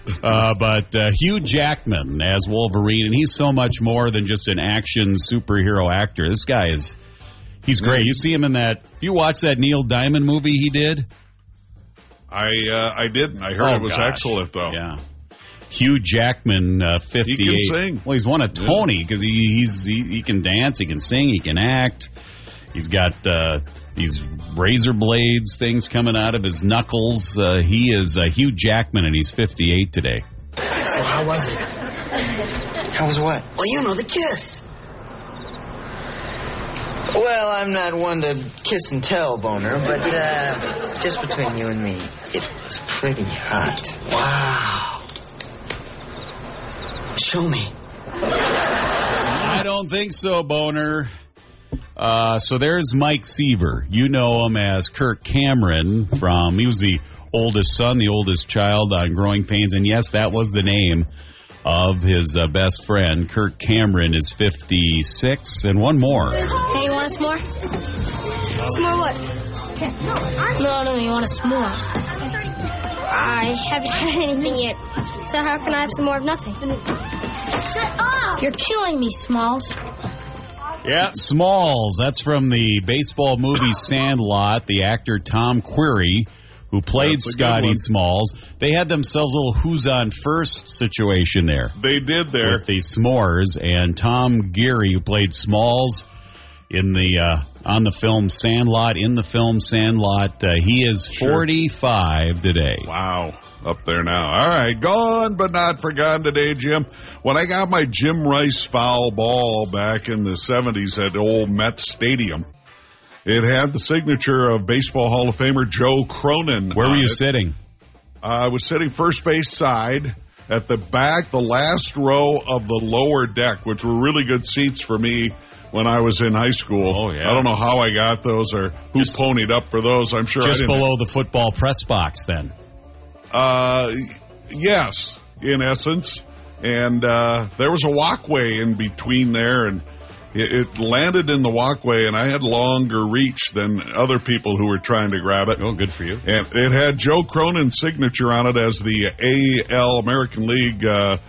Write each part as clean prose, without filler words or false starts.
But Hugh Jackman as Wolverine, and he's so much more than just an action superhero actor. This guy he's great. You see him in that, you watch that Neil Diamond movie he did? I didn't. I heard it was excellent, though. Yeah. Hugh Jackman, 58. He can sing. Well, he's won a Tony because he can dance, he can sing, he can act. He's got these razor blades things coming out of his knuckles. He is Hugh Jackman, and he's 58 today. So how was it? How was what? Well, you know, the kiss. Well, I'm not one to kiss and tell, Boner, but just between you and me, it was pretty hot. Wow. Show me. I don't think so, Boner. So there's Mike Seaver. You know him as Kirk Cameron he was the oldest son, the oldest child on Growing Pains. And yes, that was the name of his best friend. Kirk Cameron is 56. And one more. Hey, you want a s'more? S'more what? No, you want a s'more. I haven't had anything yet. So how can I have some more of nothing? Shut up! You're killing me, Smalls. Yeah, Smalls. That's from the baseball movie Sandlot. The actor Tom Query, who played Scotty Smalls. They had themselves a little who's on first situation there. They did there. With the s'mores. And Tom Geary, who played Smalls in the on the film Sandlot, he is 45 today. Wow. Up there now. All right. Gone but not forgotten today, Jim. When I got my Jim Rice foul ball back in the 70s at old Met Stadium, it had the signature of Baseball Hall of Famer Joe Cronin. Where were you sitting? I was sitting first base side at the back, the last row of the lower deck, which were really good seats for me when I was in high school. Oh, yeah. I don't know how I got those or who ponied up for those. I'm sure just I didn't. Below the football press box, then. Yes, in essence. And there was a walkway in between there, and it landed in the walkway, and I had longer reach than other people who were trying to grab it. Oh, good for you. And it had Joe Cronin's signature on it as the AL American League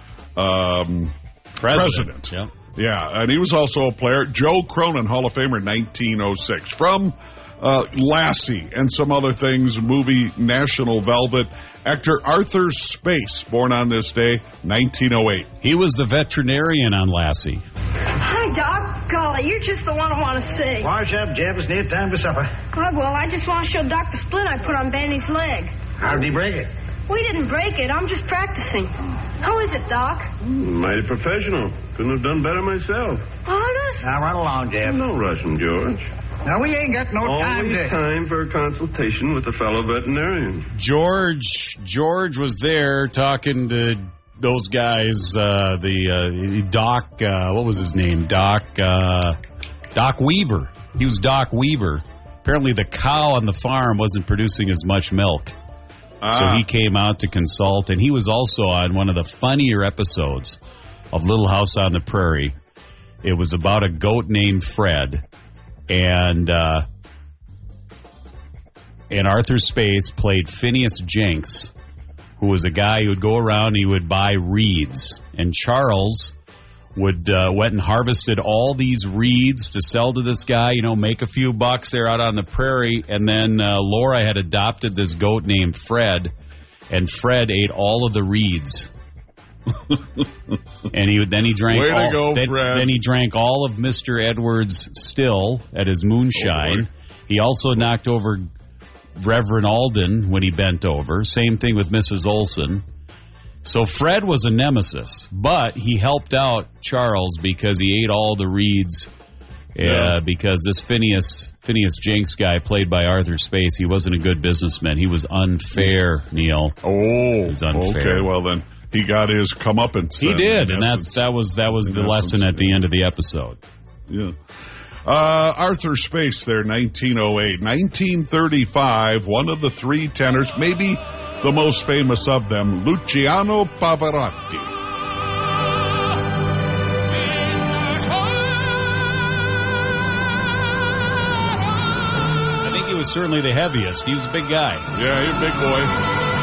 president. Yeah. Yeah, and he was also a player. Joe Cronin, Hall of Famer, 1906. From Lassie and some other things, movie National Velvet. Actor Arthur Space, born on this day, 1908. He was the veterinarian on Lassie. Hi, Doc. Golly, you're just the one I want to see. Wash up, Jeff. It's near time for supper. Well, I just want to show Doc the splint I put on Benny's leg. How did he break it? We didn't break it. I'm just practicing. How is it, Doc? Mighty professional. Couldn't have done better myself. Honest? Now, run along, Jeff. No rushing, George. Now, we ain't got no time Always to... time for a consultation with a fellow veterinarian. George was there talking to those guys, Doc, what was his name? Doc Weaver. He was Doc Weaver. Apparently the cow on the farm wasn't producing as much milk. So he came out to consult, and he was also on one of the funnier episodes of Little House on the Prairie. It was about a goat named Fred, and Arthur Space played Phineas Jenks, who was a guy who would go around and he would buy reeds, and Charles went and harvested all these reeds to sell to this guy, make a few bucks there out on the prairie. And then Laura had adopted this goat named Fred, and Fred ate all of the reeds. And he drank then he drank all of Mr. Edwards' still at his moonshine. He also knocked over Reverend Alden when he bent over. Same thing with Mrs. Olson. So Fred was a nemesis, but he helped out Charles because he ate all the reeds. Because this Phineas Jenks guy, played by Arthur Space, he wasn't a good businessman. He was unfair, Neil. Oh, he was unfair. Okay. Well, then he got his comeuppance. He did, and that was the lesson at the end of the episode. Yeah. Arthur Space there, 1908. 1935, one of the three tenors, maybe the most famous of them, Luciano Pavarotti. I think he was certainly the heaviest. He was a big guy. Yeah, he was a big boy.